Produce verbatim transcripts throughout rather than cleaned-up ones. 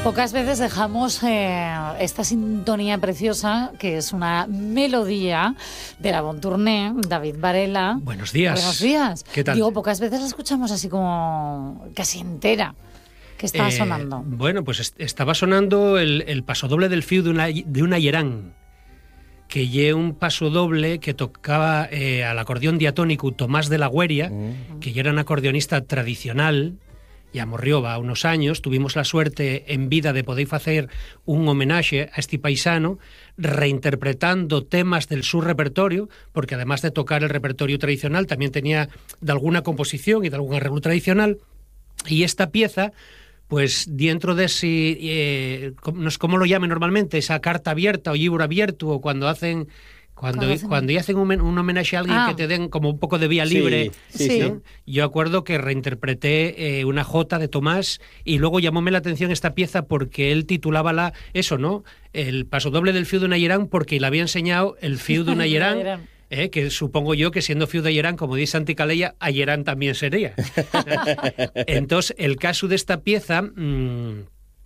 Pocas veces dejamos eh, esta sintonía preciosa, que es una melodía de la Bon Tournée, David Varela. Buenos días. Buenos días. ¿Qué tal? Digo, pocas veces la escuchamos así como casi entera. ¿Qué estaba eh, sonando? Bueno, pues est estaba sonando el, el pasodoble del Fiu de una, de una Yerán, que lle un pasodoble que tocaba eh, al acordeón diatónico Tomás de la Güeria, mm. que ya era un acordeonista tradicional. Ya morrió va unos años, tuvimos la suerte en vida de poder hacer un homenaje a este paisano reinterpretando temas del su repertorio, porque además de tocar el repertorio tradicional también tenía de alguna composición y de algún arreglo tradicional, y esta pieza pues dentro de ese, eh, no sé cómo lo llamen normalmente, esa carta abierta o libro abierto, o cuando hacen... Cuando, cuando ya hacen un, un homenaje a alguien ah. que te den como un poco de vía libre, sí, sí, ¿no? sí. Yo acuerdo que reinterpreté eh, una jota de Tomás y luego llamóme la atención esta pieza porque él titulábala eso, ¿no? El pasodoble del Fiu de una Yerán, porque le había enseñado el Fiu de una Yerán. Eh, que supongo yo que siendo Fiu de Yerán, como dice Santi Calella, a Yerán también sería. Entonces, el caso de esta pieza... Mmm,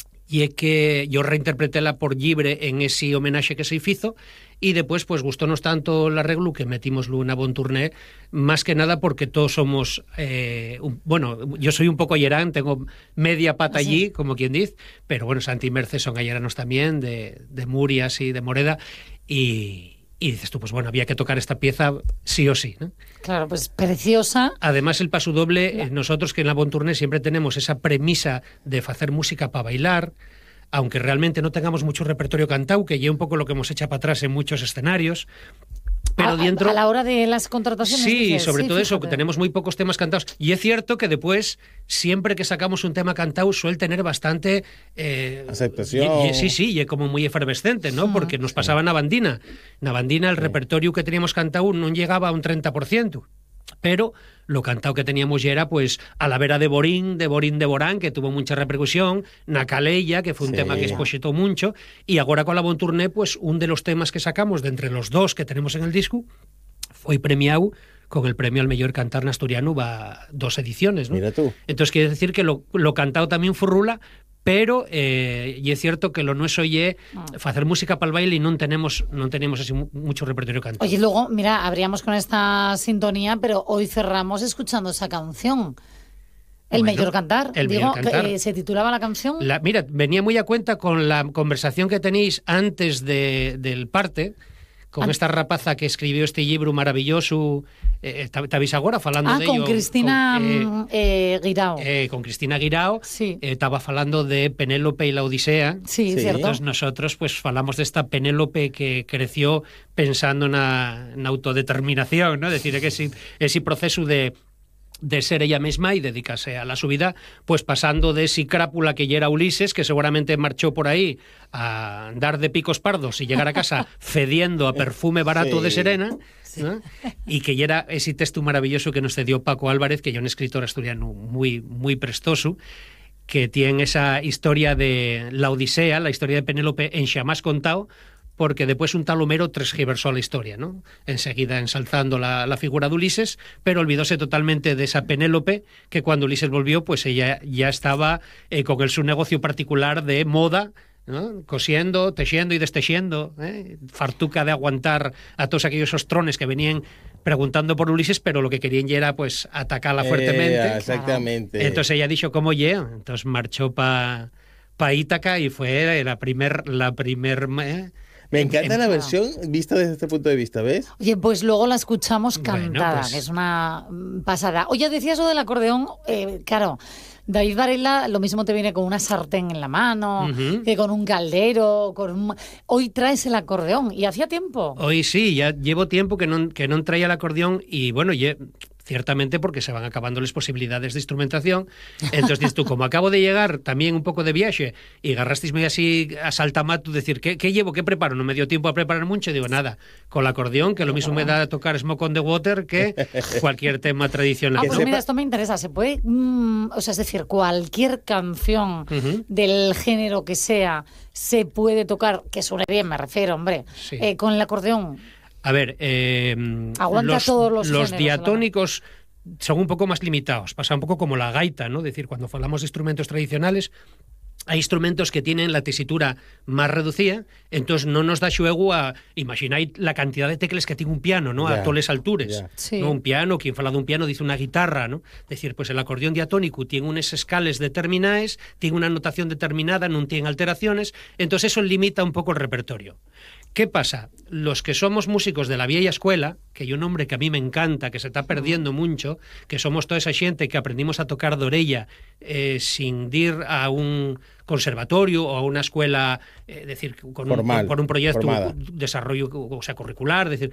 y es que yo reinterpretéla por llibre en ese homenaje que se hizo, y después pues gustónos tanto el arreglo que metimoslo una Bon Tournée, más que nada porque todos somos, eh, un, bueno, yo soy un poco ayerán, tengo media pata ¿Ah, allí, sí? como quien dice, pero bueno, Santi y Merce son ayeranos también, de, de Murias y de Moreda, y... Y dices tú, pues bueno, había que tocar esta pieza sí o sí, ¿no? Claro, pues preciosa. Además, el pasodoble, eh, nosotros que en la Bon Tournée siempre tenemos esa premisa de hacer música para bailar, aunque realmente no tengamos mucho repertorio cantado, que ya un poco lo que hemos hecho para atrás en muchos escenarios. Pero a, dentro... a la hora de las contrataciones. Sí, dices, sobre sí, todo fíjate. eso, que tenemos muy pocos temas cantados. Y es cierto que después, siempre que sacamos un tema cantado, suele tener bastante... Eh, aceptación. Y, y, sí, sí, y como muy efervescente, ¿no? Porque nos pasaba na Bandina. Na Bandina el sí. repertorio que teníamos cantado no llegaba a un treinta por ciento. Pero lo cantado que teníamos ya era pues a la vera de Borín, de Borín de Borán, que tuvo mucha repercusión, na Calella, que fue un sí. tema que expositó mucho, y ahora con la Bon Tournée, pues un de los temas que sacamos de entre los dos que tenemos en el disco fue premiado con el premio al mejor cantar asturiano, va dos ediciones, ¿no? Mira tú. Entonces quiere decir que lo, lo cantado también furrula, pero eh, y es cierto que lo nuestro oye hacer música para el baile y no tenemos no tenemos así mucho repertorio cantado. Oye, luego, mira, abríamos con esta sintonía, pero hoy cerramos escuchando esa canción. El bueno, mejor cantar. El Digo, mejor cantar. Que, eh, ¿se titulaba la canción? La, mira, venía muy a cuenta con la conversación que tenéis antes de, del parte, con An esta rapaza que escribió este libro maravilloso, eh, ¿estabais ahora falando ah, de con ello? Cristina con, eh, eh, Guirao. Eh, con Cristina Guirao, sí. eh, estaba falando de Penélope y la Odisea. Sí, sí, cierto. Entonces nosotros pues falamos de esta Penélope que creció pensando en la autodeterminación, ¿no? Es decir, que ese, ese proceso de de ser ella misma y dedicarse a la su vida, pues pasando de esa crápula que ya era Ulises, que seguramente marchó por ahí a andar de picos pardos y llegar a casa fediendo a perfume barato sí. de Serena, sí. ¿no? Y que ya era ese texto maravilloso que nos cedió Paco Álvarez, que ya un escritor asturiano muy, muy prestoso, que tiene esa historia de la Odisea, la historia de Penélope en Xamás contado, porque después un tal Homero transgiversó la historia, ¿no? Enseguida ensalzando la, la figura de Ulises, pero olvidóse totalmente de esa Penélope, que cuando Ulises volvió, pues ella ya estaba eh, con el, su negocio particular de moda, ¿no? Cosiendo, tejiendo y destejiendo, ¿eh? Fartuca de aguantar a todos aquellos ostrones que venían preguntando por Ulises, pero lo que querían ya era pues atacarla fuertemente. Eh, exactamente. Entonces ella dijo, ¿cómo llega? Entonces marchó para pa Ítaca y fue la primer... La primer ¿eh? Me encanta la versión vista desde este punto de vista, ¿ves? Oye, pues luego la escuchamos cantada, bueno, pues... que es una pasada. Oye, decías lo del acordeón, eh, claro, David Varela lo mismo te viene con una sartén en la mano, uh-huh. que con un caldero, con un... Hoy traes el acordeón, ¿y hacía tiempo? Hoy sí, ya llevo tiempo que no, que no traía el acordeón y bueno, ya... Ciertamente porque se van acabando las posibilidades de instrumentación. Entonces dices tú, como acabo de llegar también un poco de viaje y agarrasteis medio así a saltamato, decir, ¿qué, ¿qué llevo? ¿Qué preparo? No me dio tiempo a preparar mucho. Digo, nada, con el acordeón, que lo mismo me da a tocar Smoke on the Water que cualquier tema tradicional. Ah, pues ¿no? Mira, esto me interesa. ¿Se puede, mmm, o sea, es decir, cualquier canción uh-huh. del género que sea, se puede tocar, que suene bien, me refiero, hombre, sí. eh, con el acordeón? A ver, eh, Aguanta los, todos los, los géneros, diatónicos son un poco más limitados, pasa un poco como la gaita, ¿no? Es decir, cuando hablamos de instrumentos tradicionales, hay instrumentos que tienen la tesitura más reducida, entonces no nos da xuego a... Imagináis la cantidad de tecles que tiene un piano, ¿no? Yeah, a toles alturas. yeah. Sí. ¿no? Un piano, quien fala de un piano dice una guitarra, ¿no? Es decir, pues el acordeón diatónico tiene unas escales determinadas, tiene una notación determinada, no tiene alteraciones, entonces eso limita un poco el repertorio. ¿Qué pasa? Los que somos músicos de la vieja escuela, que hay un nombre que a mí me encanta, que se está perdiendo mucho, que somos toda esa gente que aprendimos a tocar de orella eh, sin ir a un conservatorio o a una escuela, es eh, decir, con Formal, un, por un proyecto formada. desarrollo o sea, curricular, es decir,